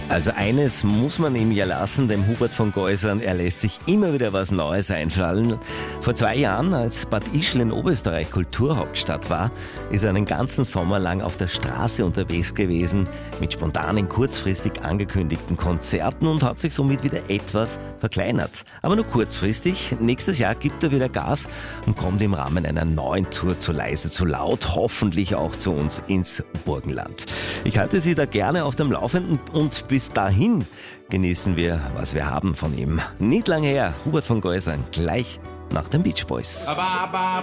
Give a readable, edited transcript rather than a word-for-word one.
Also eines muss man ihm ja lassen, dem Hubert von Geusern, er lässt sich immer wieder was Neues einfallen. Vor 2 Jahren, als Bad Ischl in Oberösterreich Kulturhauptstadt war, ist er einen ganzen Sommer lang auf der Straße unterwegs gewesen, mit spontanen, kurzfristig angekündigten Konzerten und hat sich somit wieder etwas verkleinert. Aber nur kurzfristig. Nächstes Jahr gibt er wieder Gas und kommt im Rahmen einer neuen Tour zu Leise zu laut, hoffentlich auch zu uns ins Burgenland. Ich halte Sie da gerne auf dem Laufenden und bis dahin genießen wir, was wir haben von ihm. Nicht lange her, Hubert von Geusern, gleich nach den Beach Boys.